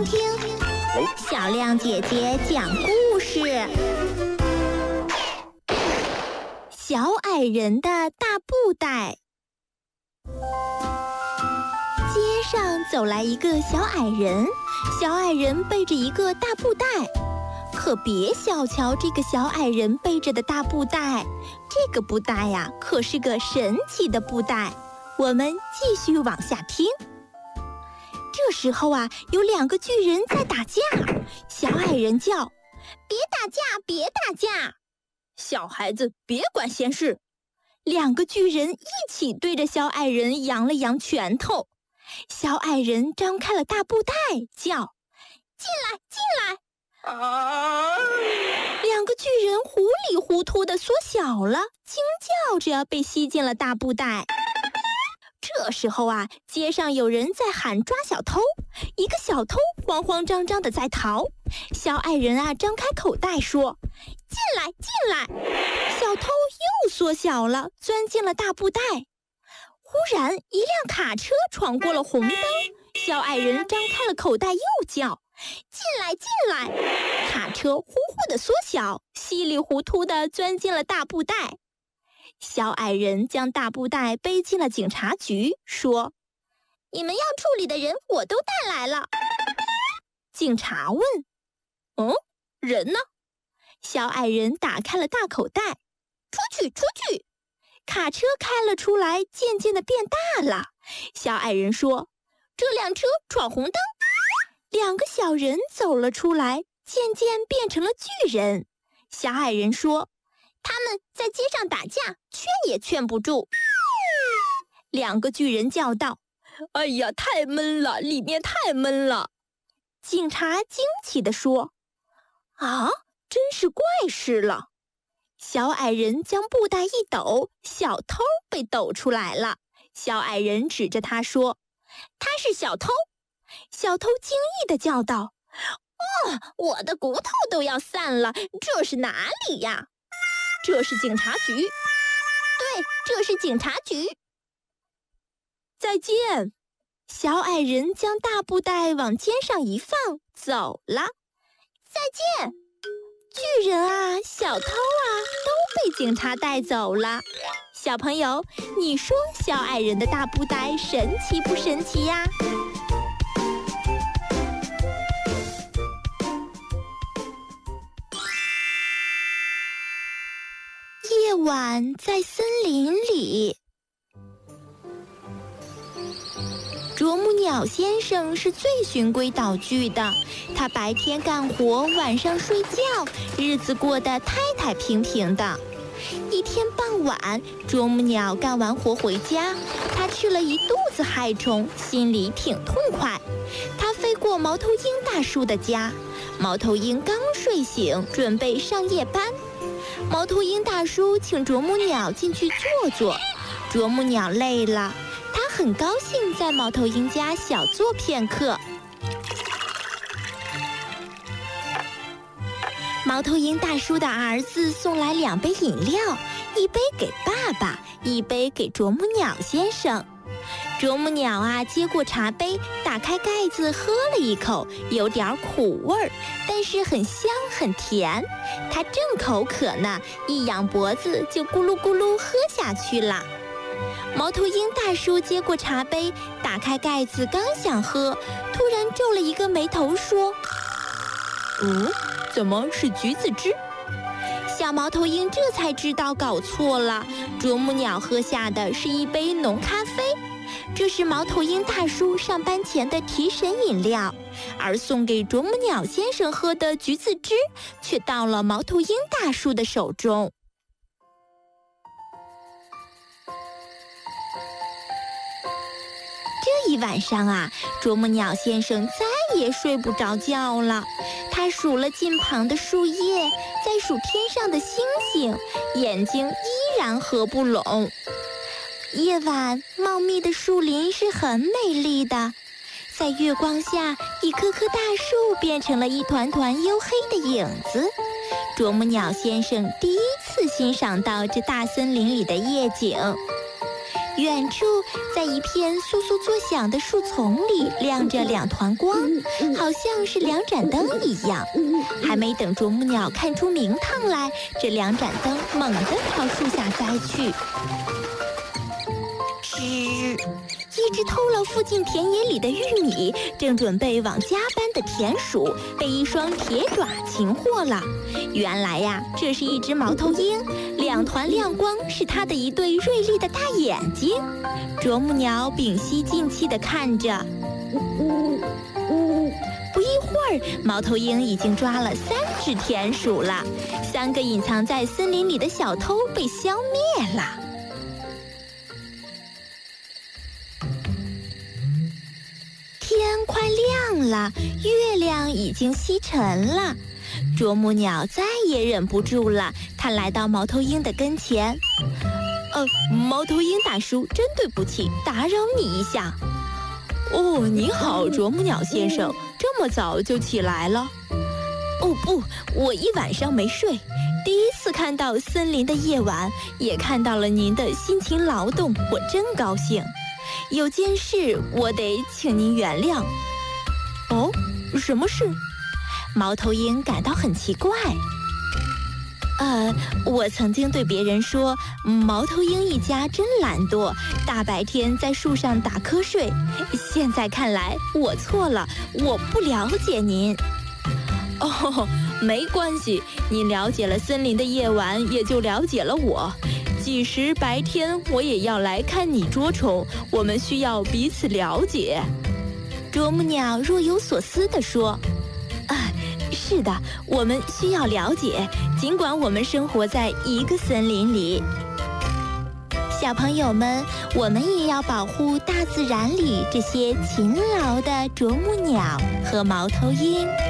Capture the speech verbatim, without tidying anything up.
听听小亮姐姐讲故事。小矮人的大布袋。街上走来一个小矮人，小矮人背着一个大布袋。可别小瞧这个小矮人背着的大布袋，这个布袋呀，可是个神奇的布袋。我们继续往下听。这时候啊，有两个巨人在打架，小矮人叫：“别打架，别打架！”小孩子别管闲事。两个巨人一起对着小矮人扬了扬拳头。小矮人张开了大布袋，叫：“进来，进来！”啊！两个巨人糊里糊涂地缩小了，惊叫着被吸进了大布袋。这时候啊，街上有人在喊抓小偷，一个小偷慌慌张张地在逃。小矮人啊，张开口袋说：“进来，进来！”小偷又缩小了，钻进了大布袋。忽然，一辆卡车闯过了红灯，小矮人张开了口袋，又叫：“进来，进来！”卡车呼呼地缩小，稀里糊涂地钻进了大布袋。小矮人将大布袋背进了警察局，说：“你们要处理的人我都带来了。”警察问：“哦，人呢？”小矮人打开了大口袋，出去，出去！卡车开了出来，渐渐地变大了。小矮人说：“这辆车闯红灯。”两个小人走了出来，渐渐变成了巨人。小矮人说：“他们在街上打架，劝也劝不住。”两个巨人叫道：“哎呀，太闷了，里面太闷了！”警察惊奇地说：“啊，真是怪事了！”小矮人将布袋一抖，小偷被抖出来了。小矮人指着他说：“他是小偷！”小偷惊异地叫道：“哦，我的骨头都要散了，这是哪里呀？”“这是警察局。”“对，这是警察局。”“再见！”小矮人将大布袋往肩上一放，走了。“再见！”巨人啊，小偷啊，都被警察带走了。小朋友，你说小矮人的大布袋神奇不神奇呀？夜晚在森林里。啄木鸟先生是最循规蹈矩的，他白天干活，晚上睡觉，日子过得太太平平的。一天傍晚，啄木鸟干完活回家，他吃了一肚子害虫，心里挺痛快。他飞过猫头鹰大叔的家，猫头鹰刚睡醒，准备上夜班。猫头鹰大叔请啄木鸟进去坐坐，啄木鸟累了，他很高兴在猫头鹰家小坐片刻。猫头鹰大叔的儿子送来两杯饮料，一杯给爸爸，一杯给啄木鸟先生。啄木鸟啊，接过茶杯，打开盖子喝了一口，有点苦味儿，但是很香很甜。它正口渴呢，一仰脖子就咕噜咕噜喝下去了。猫头鹰大叔接过茶杯，打开盖子刚想喝，突然皱了一个眉头说：“嗯，怎么是橘子汁？”小猫头鹰这才知道搞错了，啄木鸟喝下的是一杯浓咖啡，这是猫头鹰大叔上班前的提神饮料，而送给啄木鸟先生喝的橘子汁却到了猫头鹰大叔的手中。这一晚上啊，啄木鸟先生再也睡不着觉了。他数了近旁的树叶，再数天上的星星，眼睛依然合不拢。夜晚，茂密的树林是很美丽的，在月光下，一棵棵大树变成了一团团黝黑的影子。啄木鸟先生第一次欣赏到这大森林里的夜景。 远处，在一片簌簌作响的树丛里，亮着两团光，好像是两盏灯一样。还没等啄木鸟看出名堂来，这两盏灯猛地朝树下栽去。吱！一只偷了附近田野里的玉米，正准备往家搬的田鼠，被一双铁爪擒获了。原来呀，这是一只猫头鹰，两团亮光是它的一对锐利的大眼睛。啄木鸟屏息静气地看着。不一会儿，猫头鹰已经抓了三只田鼠了，三个隐藏在森林里的小偷被消灭了。天快亮了，月亮已经西沉了。啄木鸟再也忍不住了，它来到猫头鹰的跟前。呃，猫头鹰大叔，真对不起，打扰你一下。哦，你好，啄木鸟先生，这么早就起来了？哦不，我一晚上没睡，第一次看到森林的夜晚，也看到了您的辛勤劳动，我真高兴。有件事我得请您原谅。哦，什么事？猫头鹰感到很奇怪。呃，我曾经对别人说，猫头鹰一家真懒惰，大白天在树上打瞌睡。现在看来我错了，我不了解您。哦，没关系，你了解了森林的夜晚，也就了解了我。几时白天我也要来看你捉虫，我们需要彼此了解。啄木鸟若有所思地说：啊，是的，我们需要了解，尽管我们生活在一个森林里。小朋友们，我们也要保护大自然里这些勤劳的啄木鸟和猫头鹰。